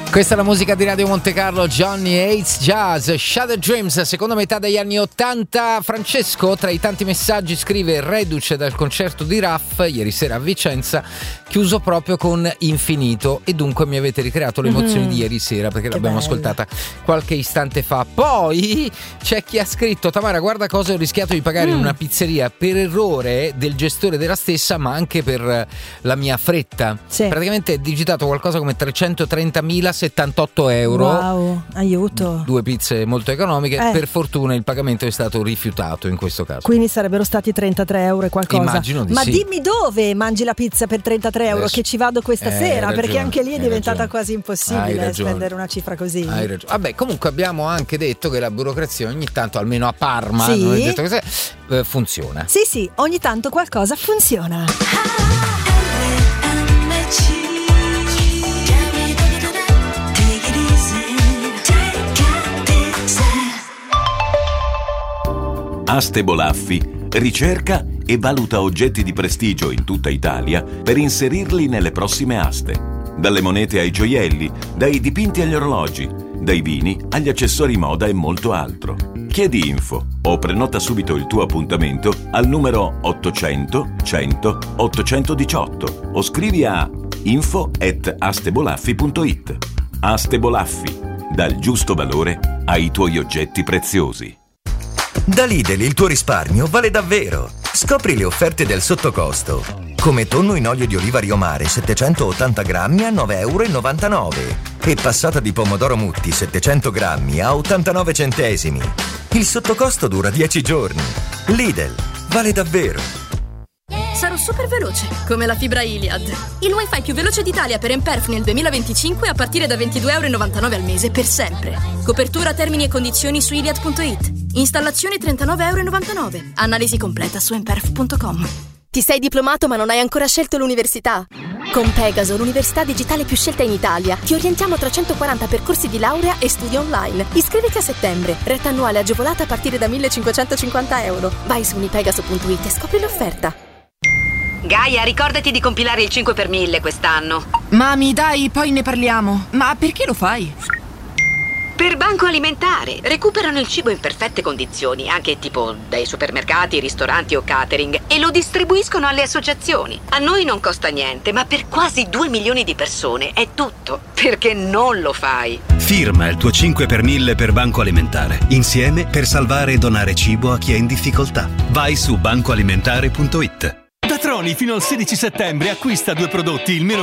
Questa è la musica di Radio Monte Carlo, Johnny Hates Jazz, Shattered Dreams, seconda metà degli anni 80. Francesco, tra i tanti messaggi, scrive: reduce dal concerto di Raff ieri sera a Vicenza, chiuso proprio con Infinito, e dunque mi avete ricreato le emozioni di ieri sera, perché l'abbiamo ascoltata qualche istante fa. Poi c'è chi ha scritto: Tamara, guarda cosa ho rischiato di pagare in una pizzeria per errore del gestore della stessa, ma anche per la mia fretta. Sì. Praticamente è digitato qualcosa come 330.078 euro. Wow, aiuto. 2 pizze molto economiche. Per fortuna il pagamento è stato rifiutato in questo caso. Quindi sarebbero stati 33 euro e qualcosa. Immagino di Ma sì. dimmi dove mangi la pizza per 33 euro, che ci vado questa sera, ragione, perché anche lì è diventata ragione. quasi impossibile spendere una cifra così. Hai ragione. Vabbè, comunque abbiamo anche detto che la burocrazia ogni tanto, almeno a Parma, Sì. non è detto che funziona. Sì, ogni tanto qualcosa funziona. Aste Bolaffi ricerca e valuta oggetti di prestigio in tutta Italia per inserirli nelle prossime aste. Dalle monete ai gioielli, dai dipinti agli orologi, dai vini agli accessori moda e molto altro. Chiedi info o prenota subito il tuo appuntamento al numero 800 100 818 o scrivi a info@astebolaffi.it. Aste Bolaffi, dal giusto valore ai tuoi oggetti preziosi. Da Lidl il tuo risparmio vale davvero. Scopri le offerte del sottocosto. Come tonno in olio di oliva Rio Mare 780 grammi a 9,99 euro e passata di pomodoro Mutti 700 grammi a 89 centesimi. Il sottocosto dura 10 giorni. Lidl vale davvero. Sarò super veloce, come la fibra Iliad. Il wifi più veloce d'Italia per Emperf nel 2025 a partire da 22,99 € al mese per sempre. Copertura, termini e condizioni su iliad.it. Installazione 39,99 €. Analisi completa su emperf.com. Ti sei diplomato ma non hai ancora scelto l'università? Con Pegaso, l'università digitale più scelta in Italia, ti orientiamo tra 140 percorsi di laurea e studi online. Iscriviti a settembre. Retta annuale agevolata a partire da 1.550 €. Vai su unipegaso.it e scopri l'offerta. Gaia, ricordati di compilare il 5 per 1000 quest'anno. Mami, dai, poi ne parliamo. Ma perché lo fai? Per Banco Alimentare. Recuperano il cibo in perfette condizioni, anche tipo dai supermercati, ristoranti o catering, e lo distribuiscono alle associazioni. A noi non costa niente, ma per quasi 2 milioni di persone è tutto. Perché non lo fai? Firma il tuo 5 per 1000 per Banco Alimentare. Insieme per salvare e donare cibo a chi è in difficoltà. Vai su bancoalimentare.it. Da Troni fino al 16 settembre acquista 2 prodotti il meno